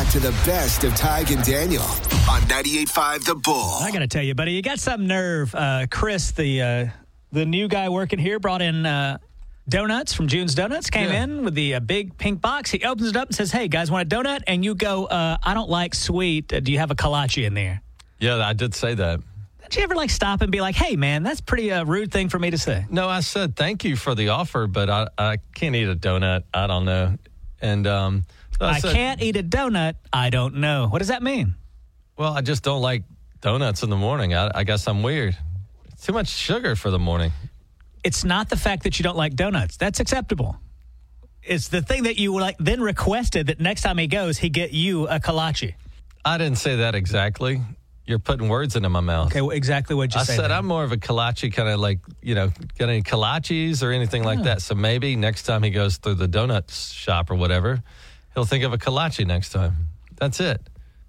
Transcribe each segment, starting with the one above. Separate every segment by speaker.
Speaker 1: to the best of Tig and Daniel on 98.5 The Bull.
Speaker 2: I got to tell you, buddy, you got some nerve. Chris, the new guy working here, brought in donuts from June's Donuts, came in with the big pink box. He opens it up and says, hey, guys, want a donut? And you go, I don't like sweet. Do you have a kolache in there?
Speaker 3: Yeah, I did say that.
Speaker 2: Did you ever stop and be like, hey, man, that's pretty rude thing for me to say?
Speaker 3: No, I said thank you for the offer, but I can't eat a donut. I don't know. And so
Speaker 2: I can't eat a donut. I don't know. What does that mean?
Speaker 3: Well, I just don't like donuts in the morning. I guess I'm weird. It's too much sugar for the morning.
Speaker 2: It's not the fact that you don't like donuts. That's acceptable. It's the thing that you then requested that next time he goes, he get you a kolache.
Speaker 3: I didn't say that exactly. You're putting words into my mouth.
Speaker 2: Okay, well, exactly what you said.
Speaker 3: I said I'm more of a kolache kind of get any kolaches or anything like that. So maybe next time he goes through the donut shop or whatever, he'll think of a kolache next time. That's it.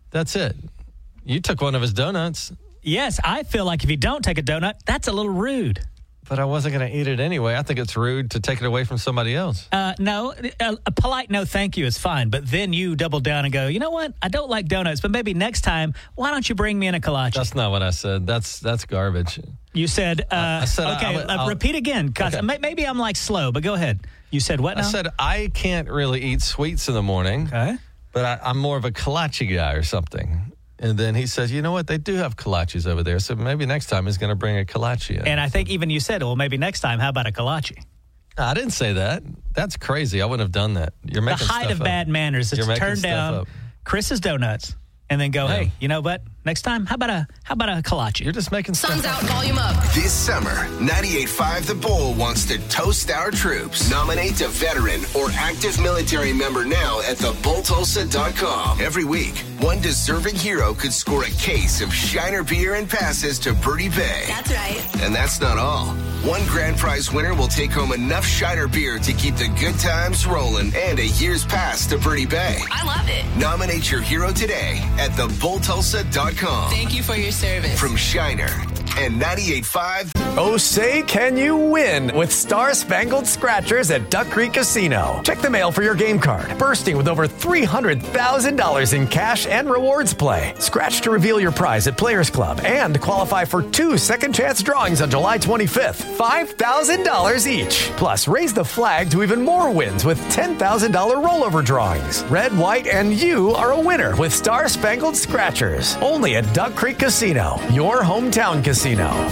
Speaker 3: You took one of his donuts. Yes,
Speaker 2: I feel like if you don't take a donut, that's a little rude.
Speaker 3: But I wasn't going to eat it anyway. I think it's rude to take it away from somebody else.
Speaker 2: No, a polite no thank you is fine. But then you double down and go, you know what? I don't like donuts, but maybe next time, why don't you bring me in a kolache?
Speaker 3: That's not what I said. That's garbage.
Speaker 2: You said,
Speaker 3: I said
Speaker 2: okay, repeat again. Because maybe I'm slow, but go ahead. You said what now?
Speaker 3: I said I can't really eat sweets in the morning.
Speaker 2: Okay.
Speaker 3: But I'm more of a kolache guy or something. And then he says, you know what? They do have kolaches over there. So maybe next time he's going to bring a kolache in.
Speaker 2: And I think even you said, well, maybe next time, how about a kolache?
Speaker 3: I didn't say that. That's crazy. I wouldn't have done that. You're making
Speaker 2: the height of bad manners is to turn down Chris's donuts and then go, hey, you know what? Next time, how about a kolache?
Speaker 3: You're just making
Speaker 4: Sun's out, volume up.
Speaker 1: This summer, 98.5 The Bull wants to toast our troops. Nominate a veteran or active military member now at thebulltulsa.com. Every week, one deserving hero could score a case of Shiner beer and passes to Birdie Bay.
Speaker 4: That's right.
Speaker 1: And that's not all. One grand prize winner will take home enough Shiner beer to keep the good times rolling and a year's pass to Birdie Bay.
Speaker 4: I love it.
Speaker 1: Nominate your hero today at thebulltulsa.com.
Speaker 4: Thank you for your service.
Speaker 1: From Shiner and 98.5.
Speaker 5: Oh, say can you win with Star Spangled Scratchers at Duck Creek Casino. Check the mail for your game card, bursting with over $300,000 in cash and rewards play. Scratch to reveal your prize at Players Club and qualify for 2 second chance drawings on July 25th. $5,000 each. Plus, raise the flag to even more wins with $10,000 rollover drawings. Red, white, and you are a winner with Star Spangled Scratchers. Only at Duck Creek Casino, your hometown casino.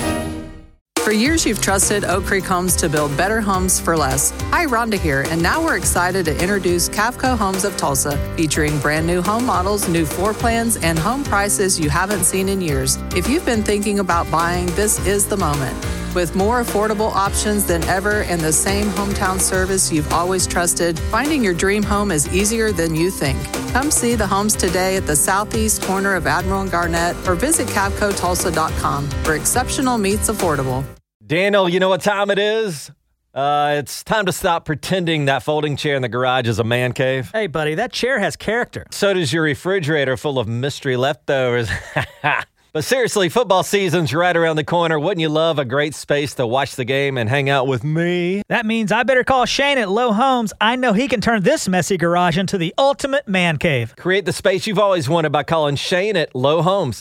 Speaker 6: For years, you've trusted Oak Creek Homes to build better homes for less. Hi, Rhonda here, and now we're excited to introduce Cavco Homes of Tulsa, featuring brand new home models, new floor plans, and home prices you haven't seen in years. If you've been thinking about buying, this is the moment. With more affordable options than ever and the same hometown service you've always trusted, finding your dream home is easier than you think. Come see the homes today at the southeast corner of Admiral and Garnett or visit CavcoTulsa.com, where exceptional meets affordable.
Speaker 7: Daniel, you know what time it is? It's time to stop pretending that folding chair in the garage is a man cave.
Speaker 2: Hey, buddy, that chair has character.
Speaker 7: So does your refrigerator full of mystery leftovers. But seriously, football season's right around the corner. Wouldn't you love a great space to watch the game and hang out with me?
Speaker 2: That means I better call Shane at Low Homes. I know he can turn this messy garage into the ultimate man cave.
Speaker 7: Create the space you've always wanted by calling Shane at Low Homes.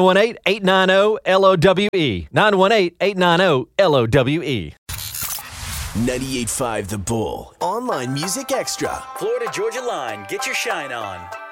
Speaker 7: 918-890-LOWE. 918-890-LOWE.
Speaker 1: 98.5 The Bull. Online Music Extra.
Speaker 8: Florida Georgia Line. Get your shine on.